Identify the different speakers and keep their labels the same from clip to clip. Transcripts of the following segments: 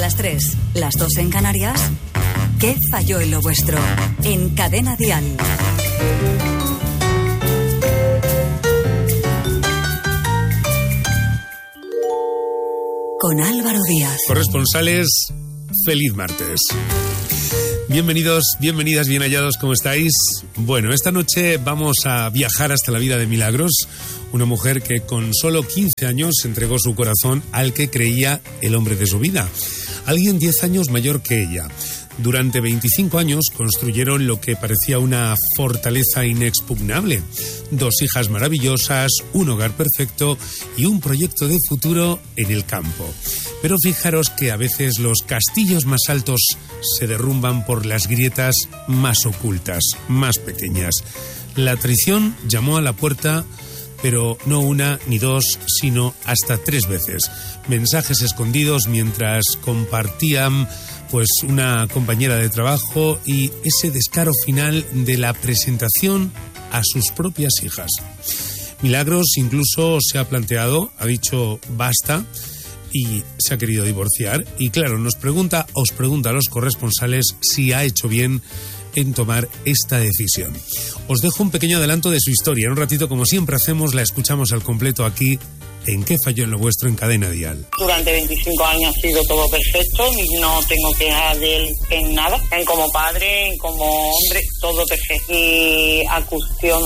Speaker 1: las 3, las 2 en Canarias. ¿Qué falló en lo vuestro? En Cadena Dial. Con Álvaro Díaz.
Speaker 2: Corresponsales, feliz martes. Bienvenidos, bienvenidas, bien hallados, ¿cómo estáis? Bueno, esta noche vamos a viajar hasta la vida de Milagros, una mujer que con solo 15 años entregó su corazón al que creía el hombre de su vida, alguien 10 años mayor que ella. Durante 25 años construyeron lo que parecía una fortaleza inexpugnable. 2 hijas maravillosas, un hogar perfecto y un proyecto de futuro en el campo. Pero fijaros que a veces los castillos más altos se derrumban por las grietas más ocultas, más pequeñas. La traición llamó a la puerta, pero no una ni 2, sino hasta 3 veces. Mensajes escondidos mientras compartían una compañera de trabajo y ese descaro final de la presentación a sus propias hijas. Milagros incluso se ha planteado, ha dicho basta y se ha querido divorciar. Y claro, os pregunta a los corresponsales si ha hecho bien en tomar esta decisión. Os dejo un pequeño adelanto de su historia. En un ratito, como siempre hacemos, la escuchamos al completo aquí en ¿Qué falló en lo vuestro? En Cadena Dial.
Speaker 3: Durante 25 años ha sido todo perfecto, no tengo quejas de él en nada, en como padre, en como hombre, todo perfecto. Y a cuestión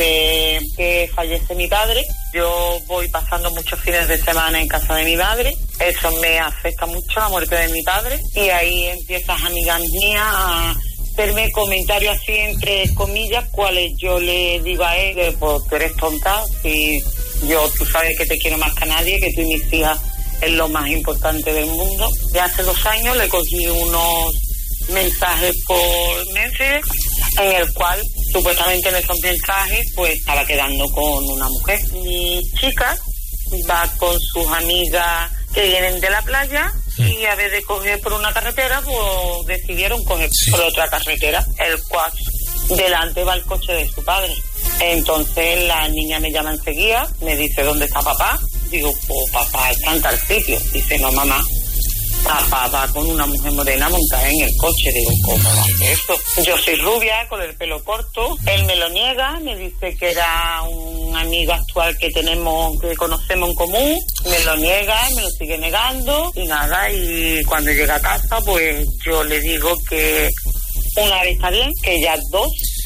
Speaker 3: de que fallece mi padre, yo voy pasando muchos fines de semana en casa de mi madre, eso me afecta mucho, la muerte de mi padre, y ahí empiezas, amigas mías, a hacerme comentarios así entre comillas, cuales yo le digo a él, que pues tú eres tonta, si tú sabes que te quiero más que a nadie, que tú y mis hijas es lo más importante del mundo. Ya hace 2 años le cogí unos mensajes por Messenger, en el cual supuestamente en esos mensajes pues estaba quedando con una mujer. Mi chica va con sus amigas que vienen de la playa y a vez de coger por una carretera, pues decidieron coger por otra carretera, el cual delante va el coche de su padre. Entonces la niña me llama enseguida, me dice ¿dónde está papá? Digo, pues papá está en tal sitio. Dice, no mamá, papá va con una mujer morena montada en el coche. Digo, ¿cómo va a ser esto? Yo soy rubia, con el pelo corto. Él me lo niega, me dice que era un amigo actual que conocemos en común. Me lo niega, me lo sigue negando y nada. Y cuando llega a casa, pues yo le digo que una vez está bien, que ya 2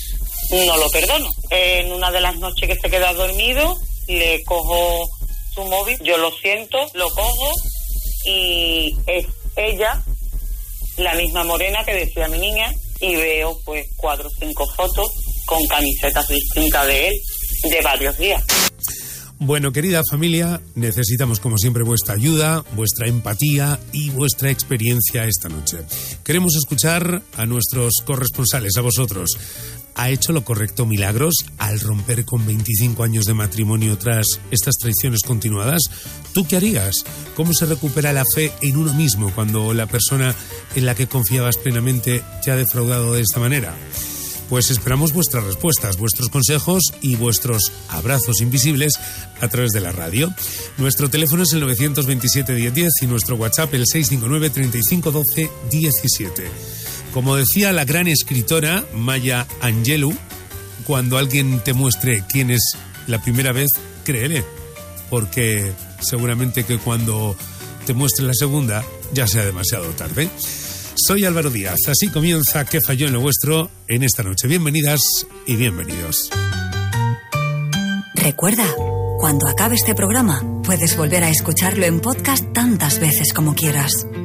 Speaker 3: no lo perdono. En una de las noches que se queda dormido, le cojo su móvil, yo lo siento, lo cojo y es ella, la misma morena que decía mi niña, y veo pues 4 o 5 fotos con camisetas distintas de él de varios días.
Speaker 2: Bueno, querida familia, necesitamos como siempre vuestra ayuda, vuestra empatía y vuestra experiencia esta noche. Queremos escuchar a nuestros corresponsales, a vosotros. ¿Ha hecho lo correcto Milagros al romper con 25 años de matrimonio tras estas traiciones continuadas? ¿Tú qué harías? ¿Cómo se recupera la fe en uno mismo cuando la persona en la que confiabas plenamente te ha defraudado de esta manera? Pues esperamos vuestras respuestas, vuestros consejos y vuestros abrazos invisibles a través de la radio. Nuestro teléfono es el 927-1010 y nuestro WhatsApp el 659-3512-17. Como decía la gran escritora Maya Angelou, cuando alguien te muestre quién es la primera vez, créele, porque seguramente que cuando te muestre la segunda ya sea demasiado tarde. Soy Álvaro Díaz, así comienza ¿Qué falló en lo vuestro? En esta noche. Bienvenidas y bienvenidos.
Speaker 1: Recuerda, cuando acabe este programa, puedes volver a escucharlo en podcast tantas veces como quieras.